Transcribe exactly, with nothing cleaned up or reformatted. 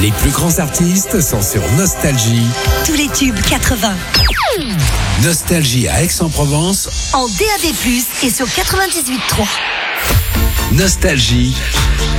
Les plus grands artistes sont sur Nostalgie. Tous les tubes quatre-vingts. Nostalgie à Aix-en-Provence. En D A B plus, et sur quatre-vingt-dix-huit point trois. Nostalgie.